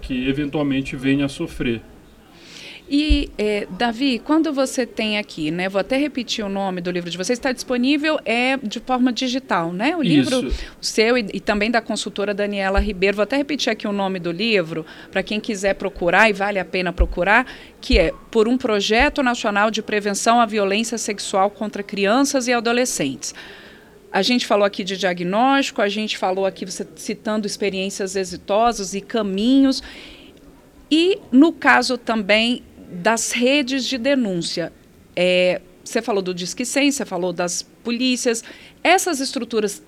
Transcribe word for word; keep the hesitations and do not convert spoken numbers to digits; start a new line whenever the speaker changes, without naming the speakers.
que eventualmente venha a sofrer.
E, é, Davi, quando você tem aqui, né, vou até repetir o nome do livro de vocês, está disponível é, de forma digital, né? O livro
Isso.
o seu e, e também da consultora Daniela Ribeiro. Vou até repetir aqui o nome do livro, para quem quiser procurar, e vale a pena procurar, que é Por um Projeto Nacional de Prevenção à Violência Sexual contra Crianças e Adolescentes. A gente falou aqui de diagnóstico, a gente falou aqui, você citando experiências exitosas e caminhos, e no caso também das redes de denúncia. É, você falou do Disque cem, você falou das polícias. Essas estruturas